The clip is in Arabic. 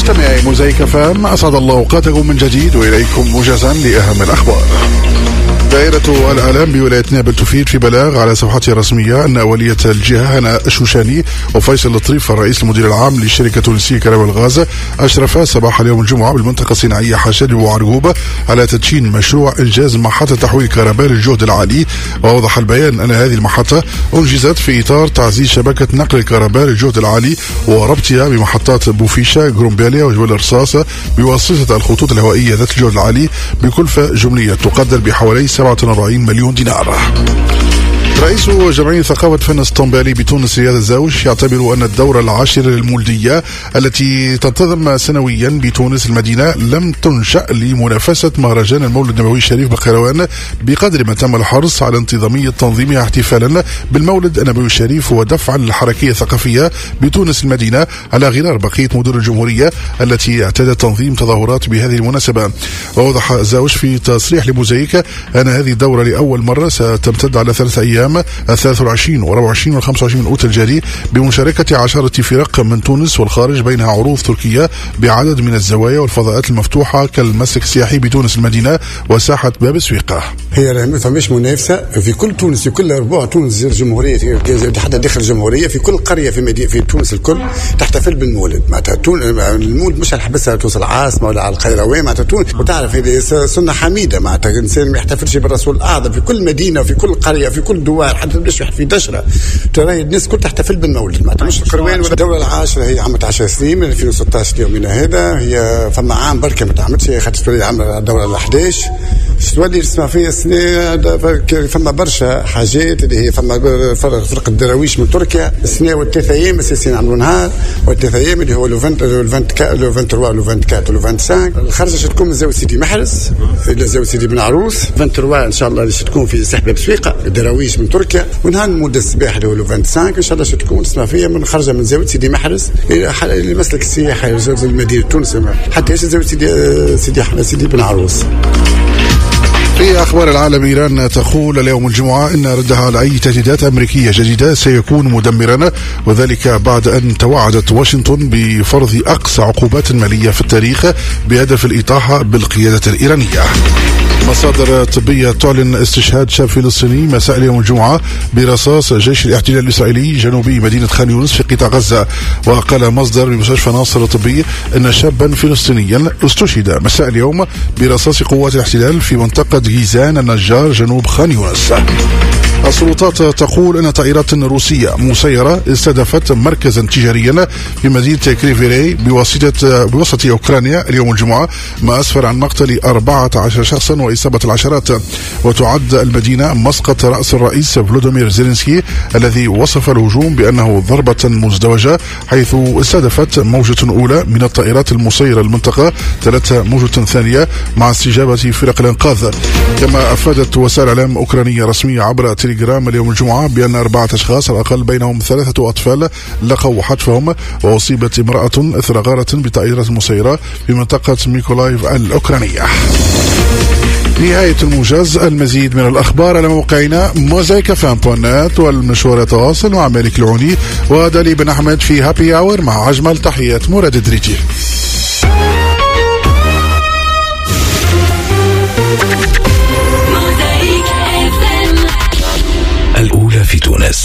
مستمعي موزايك فام، أسعد الله أوقاتكم من جديد وإليكم موجزا لأهم الأخبار. دائرة الإعلام بولاية نابل تفيد في بلاغ على صفحتها الرسمية أن أولية الجهة هنا الشوشاني وفيصل الطريف الرئيس المدير العام للشركة التونسية كهرباء الغاز أشرفا صباح اليوم الجمعة بالمنطقة الصناعية حشد وعرقوبة على تدشين مشروع إنجاز محطة تحويل كهرباء للجهد العالي. وأوضح البيان أن هذه المحطة أنجزت في إطار تعزيز شبكة نقل الكهرباء للجهد العالي وربطها بمحطات بوفيشا غرومبيليا وجبل الرصاص بواسطة الخطوط الهوائية ذات الجهد العالي بكلفة جملية تقدر بحوالي 47 مليون دينار. رئيس جمعية ثقافة فن الطنبالي بتونس رياض الزاوج يعتبر أن الدورة العاشرة للمولدية التي تنتظم سنويا بتونس المدينة لم تنشأ لمنافسة مهرجان المولد النبوي الشريف بالقيروان بقدر ما تم الحرص على انتظامية تنظيمها احتفالا بالمولد النبوي الشريف ودفعا للحركية الثقافية بتونس المدينة على غرار بقية مدن الجمهورية التي اعتادت تنظيم تظاهرات بهذه المناسبة. ووضح الزاوج في تصريح لموزايك أن هذه الدورة لأول مرة ستمتد على 3 أيام 23 و24 و25 من أوت الجاري بمشاركة عشرة فرق من تونس والخارج، بينها عروض تركية بعدد من الزوايا والفضاءات المفتوحة كالمسك السياحي بتونس المدينة وساحة باب السويقة. هي ما فماش منافسة في كل تونس، في كل ربوع تونس الجمهورية حتى داخل الجمهورية، في كل قرية في تونس الكل تحتفل بالمولد. معناتها المولد مش حبسها توصل العاصمة ولا على القيروان، معناتها تونس وتعرف هذه سنة حميدة. معناتها الإنسان ما يحتفلش بالرسول الأعظم في كل مدينة وفي كل قرية في كل دول حتى باش في دشرة ترى الناس كل تحتفل بالمولد. معناتها مش القروان ولا الدولة العاشرة. هي عملت 10 سنين من 2016 يومنا هذا. هي فما عام بركة ما تعملش، هي خاطر تولي عاملة الدولة ال11 تولي تسمع فيها السنة. فما برشا حاجات اللي هي فما فرق الدراويش من تركيا السنة والثلاث أيام أساسيين عملوا نهار، والثلاث أيام اللي هو لو 23 لو 24 لو 25. الخرجة تكون من زاوية سيدي محرز إلى زاوية سيدي بن عروس. 23 إن شاء الله اللي تكون في سحبة بسويقة الدراويش من تركيا، ونهار مدة الصباح اللي هو لو 25 إن شاء الله تكون تسمع فيها من خرجة من زاوية سيدي محرز إلى مسلك السياحة المدينة تونس حتى إيش زاوية سيدي بن عروس. في أخبار العالم، إيران تقول اليوم الجمعة إن ردها على أي تهديدات أمريكية جديدة سيكون مدمرا، وذلك بعد أن توعدت واشنطن بفرض أقصى عقوبات مالية في التاريخ بهدف الإطاحة بالقيادة الإيرانية. مصادر طبية تعلن استشهاد شاب فلسطيني مساء اليوم الجمعة برصاص جيش الاحتلال الإسرائيلي جنوبي مدينة خان يونس في قطاع غزة. وقال مصدر بمستشفى ناصر الطبي أن شابا فلسطينيا استشهد مساء اليوم برصاص قوات الاحتلال في منطقة جيزان النجار جنوب خان يونس. السلطات تقول أن طائرات روسية مسيرة استهدفت مركزا تجاريا في مدينة كريفيري بوسط أوكرانيا اليوم الجمعة، ما أسفر عن مقتل 14 شخصا وإصابة العشرات. وتعد المدينة مسقط رأس الرئيس فلوديمير زيلينسكي الذي وصف الهجوم بأنه ضربة مزدوجة، حيث استهدفت موجة أولى من الطائرات المسيرة المنطقة 3 موجة ثانية مع استجابة فرق الإنقاذ. كما أفادت وسائل إعلام أوكرانية رسمية عبر تليجرام اليوم الجمعة بأن 4 أشخاص على الأقل بينهم 3 أطفال لقوا حتفهم، وأصيبت امرأة إثر غارة بطائرة مسيرة في منطقة ميكولايف الأوكرانية. نهاية الموجز. المزيد من الأخبار على موقعنا mozaikfm.net، والمشوار يتواصل مع مالك العوني ودالي بن أحمد في هابي أور مع أجمل تحيات مراد دريجي. الأولى في تونس.